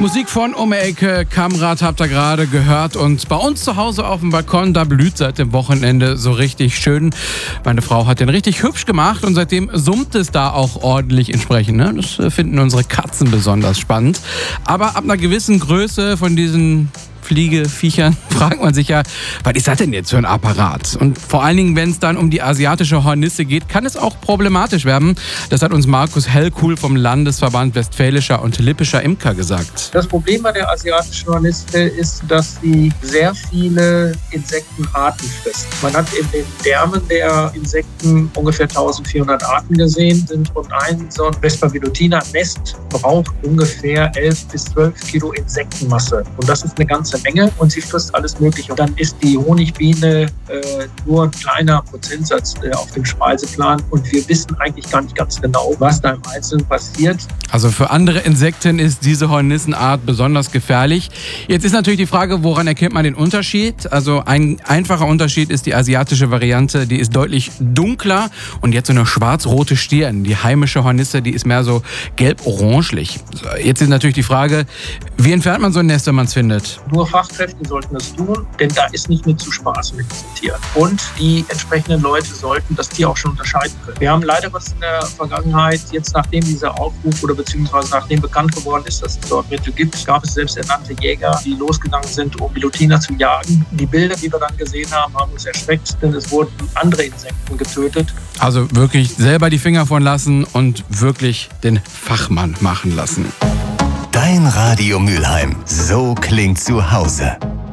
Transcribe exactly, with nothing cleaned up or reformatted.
Musik von Ome-Ecke, Kamrat habt ihr gerade gehört, und bei uns zu Hause auf dem Balkon, da blüht seit dem Wochenende so richtig schön. Meine Frau hat den richtig hübsch gemacht und seitdem summt es da auch ordentlich entsprechend. Ne? Das finden unsere Katzen besonders spannend. Aber ab einer gewissen Größe von diesen Fliegeviechern fragt man sich ja, was ist das denn jetzt für ein Apparat? Und vor allen Dingen, wenn es dann um die asiatische Hornisse geht, kann es auch problematisch werden. Das hat uns Markus Hellkuhl vom Landesverband Westfälischer und Lippischer Imker gesagt. Das Problem bei der asiatischen Hornisse ist, dass sie sehr viele Insektenarten frisst. Man hat in den Därmen der Insekten ungefähr eintausendvierhundert Arten gesehen sind, und ein so ein Vespervillutina-Nest braucht ungefähr elf bis zwölf Kilo Insektenmasse. Und das ist eine ganze Menge, und sie frisst alles Mögliche. Und dann ist die Honigbiene äh, nur ein kleiner Prozentsatz äh, auf dem Speiseplan, und wir wissen eigentlich gar nicht ganz genau, was da im Einzelnen passiert. Also für andere Insekten ist diese Hornissenart besonders gefährlich. Jetzt ist natürlich die Frage, woran erkennt man den Unterschied? Also ein einfacher Unterschied ist die asiatische Variante, die ist deutlich dunkler, und jetzt so eine schwarz-rote Stirn. Die heimische Hornisse, die ist mehr so gelb-orangelich. Jetzt ist natürlich die Frage, wie entfernt man so ein Nest, wenn man es findet? Nur Fachkräfte sollten das tun, denn da ist nicht mit zu spaßen mit diesen Tieren. Und die entsprechenden Leute sollten das Tier auch schon unterscheiden können. Wir haben leider was in der Vergangenheit, jetzt nachdem dieser Aufruf oder beziehungsweise nachdem bekannt geworden ist, dass es dort Mittel gibt, gab es selbsternannte Jäger, die losgegangen sind, um Velutina zu jagen. Die Bilder, die wir dann gesehen haben, haben uns erschreckt, denn es wurden andere Insekten getötet. Also wirklich selber die Finger von lassen und wirklich den Fachmann machen lassen. Dein Radio Mülheim. So klingt zu Hause.